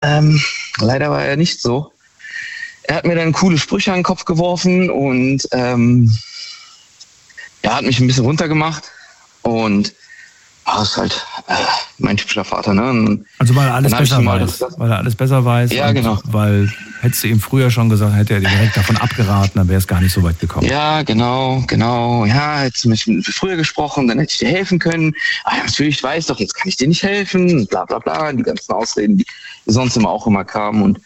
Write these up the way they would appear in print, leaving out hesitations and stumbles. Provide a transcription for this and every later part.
Leider war er nicht so. Er hat mir dann coole Sprüche an den Kopf geworfen und er hat mich ein bisschen runtergemacht und das ist halt mein typischer Vater, ne? Und also weil er alles besser weiß. Weil er alles besser weiß. Ja, genau. Weil hättest du ihm früher schon gesagt, hätte er dir direkt davon abgeraten, dann wäre es gar nicht so weit gekommen. Ja, genau. Ja, hättest du mich früher gesprochen, dann hätte ich dir helfen können. Aber natürlich, ich weiß doch, jetzt kann ich dir nicht helfen. Bla bla bla. Die ganzen Ausreden, die sonst immer kamen. Und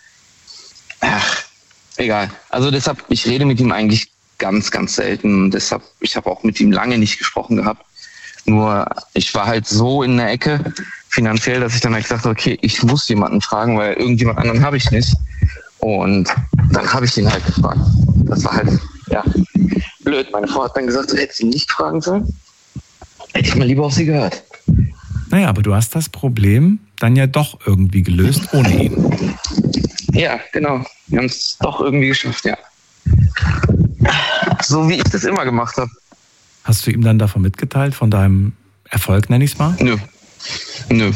egal. Also deshalb, ich rede mit ihm eigentlich ganz, ganz selten. Und deshalb, ich habe auch mit ihm lange nicht gesprochen gehabt. Nur ich war halt so in der Ecke finanziell, dass ich dann halt gesagt habe, okay, ich muss jemanden fragen, weil irgendjemand anderen habe ich nicht. Und dann habe ich ihn halt gefragt. Das war halt, blöd. Meine Frau hat dann gesagt, du hättest ihn nicht fragen sollen. Hätte ich mal lieber auf sie gehört. Naja, aber du hast das Problem dann ja doch irgendwie gelöst ohne ihn. Ja, genau. Wir haben es doch irgendwie geschafft, ja. So wie ich das immer gemacht habe. Hast du ihm dann davon mitgeteilt, von deinem Erfolg, nenne ich es mal? Nö.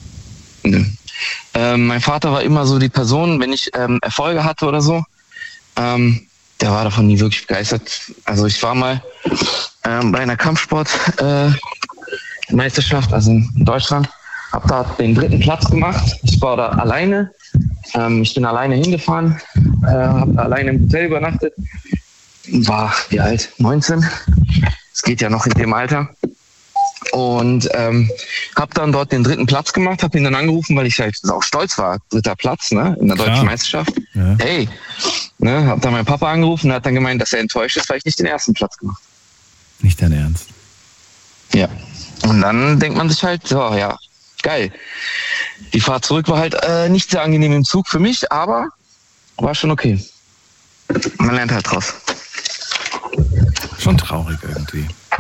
Mein Vater war immer so die Person, wenn ich Erfolge hatte oder so, der war davon nie wirklich begeistert. Also ich war mal bei einer Kampfsportmeisterschaft, also in Deutschland, habe da den 3. Platz gemacht. Ich war da alleine. Ich bin alleine hingefahren, habe alleine im Hotel übernachtet. War, wie alt? 19. Es geht ja noch in dem Alter. Und habe dann dort den 3. Platz gemacht, habe ihn dann angerufen, weil ich halt auch stolz war. 3. Platz, ne, in der deutschen Meisterschaft. Ja. Hey, ne, habe dann meinen Papa angerufen und hat dann gemeint, dass er enttäuscht ist, weil ich nicht den 1. Platz gemacht habe. Nicht dein Ernst? Ja. Und dann denkt man sich halt, oh ja, geil. Die Fahrt zurück war halt nicht sehr angenehm im Zug für mich, aber war schon okay. Man lernt halt draus. Schon traurig irgendwie.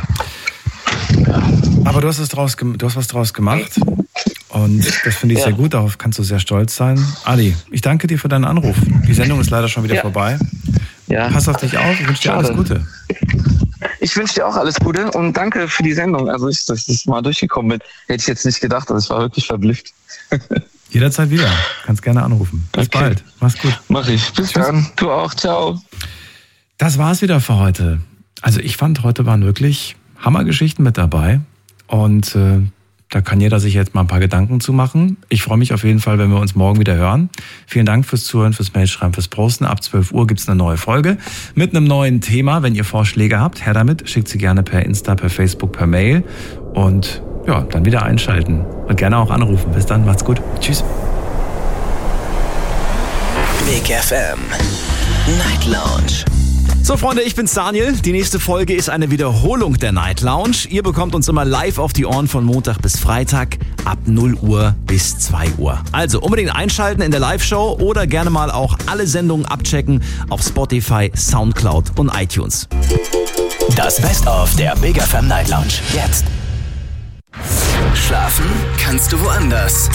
Aber du hast was draus gemacht und das finde ich sehr gut, darauf kannst du sehr stolz sein. Ali, ich danke dir für deinen Anruf. Die Sendung ist leider schon wieder vorbei. Ja. Pass auf dich auf, ich wünsche dir alles Gute. Ich wünsche dir auch alles Gute und danke für die Sendung. Also dass ich mal durchgekommen bin, hätte ich jetzt nicht gedacht, also ich war wirklich verblüfft. Jederzeit wieder, kannst gerne anrufen. Bis bald, mach's gut. Mach ich, bis dann. Du auch, ciao. Das war's wieder für heute. Also ich fand, heute waren wirklich Hammergeschichten mit dabei und da kann jeder sich jetzt mal ein paar Gedanken zu machen. Ich freue mich auf jeden Fall, wenn wir uns morgen wieder hören. Vielen Dank fürs Zuhören, fürs Mailschreiben, fürs Posten. Ab 12 Uhr gibt's eine neue Folge mit einem neuen Thema. Wenn ihr Vorschläge habt, her damit. Schickt sie gerne per Insta, per Facebook, per Mail und ja, dann wieder einschalten und gerne auch anrufen. Bis dann, macht's gut. Tschüss. Big FM Night Lounge. So Freunde, ich bin's Daniel. Die nächste Folge ist eine Wiederholung der Night Lounge. Ihr bekommt uns immer live auf die Ohren von Montag bis Freitag ab 0 Uhr bis 2 Uhr. Also unbedingt einschalten in der Live-Show oder gerne mal auch alle Sendungen abchecken auf Spotify, Soundcloud und iTunes. Das Best-of der Big FM Night Lounge. Jetzt. Schlafen kannst du woanders.